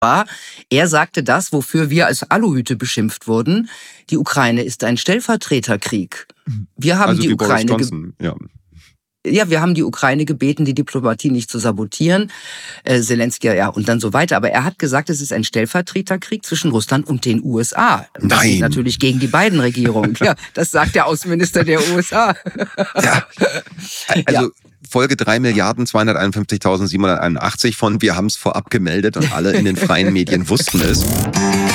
Er sagte das, wofür wir als Aluhüte beschimpft wurden. Die Ukraine ist ein Stellvertreterkrieg. Wir haben also die Ukraine wir haben die Ukraine gebeten, die Diplomatie nicht zu sabotieren. Zelensky, ja, und dann so weiter. Aber er hat gesagt, es ist ein Stellvertreterkrieg zwischen Russland und den USA. Das ist natürlich gegen die Biden-Regierung. Ja, das sagt der Außenminister der USA. Ja. Also Folge 3.251.781 von Wir haben es vorab gemeldet und alle in den freien Medien wussten es.